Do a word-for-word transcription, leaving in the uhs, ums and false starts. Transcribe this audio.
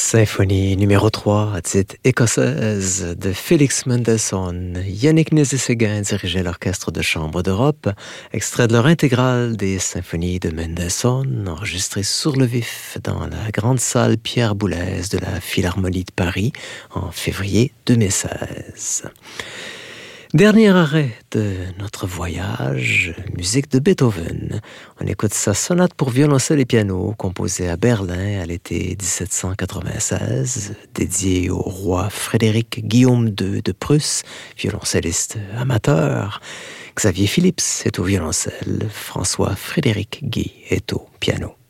Symphonie numéro trois, à titre écossaise de Félix Mendelssohn. Yannick Nézet-Séguin dirigeait l'Orchestre de chambre d'Europe, extrait de leur intégrale des symphonies de Mendelssohn, enregistré sur le vif dans la grande salle Pierre Boulez de la Philharmonie de Paris en février deux mille seize. Dernier arrêt de notre voyage, musique de Beethoven. On écoute sa sonate pour violoncelle et piano, composée à Berlin à l'été dix-sept cent quatre-vingt-seize, dédiée au roi Frédéric Guillaume deux de Prusse, violoncelliste amateur. Xavier Philips est au violoncelle, François Frédéric Guy est au piano.